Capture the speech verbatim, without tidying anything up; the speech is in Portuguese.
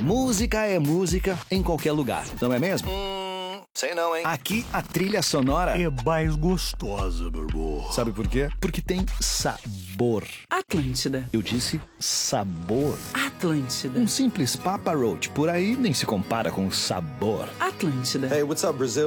Música é música em qualquer lugar, não é mesmo? Hum, sei não, hein? Aqui a trilha sonora É mais gostosa, meu irmão. Sabe por quê? Porque tem sabor. Atlântida. Eu disse sabor. Atlântida. Um simples Papa Roach por aí nem se compara com sabor. Atlântida. Hey, what's up, Brazil?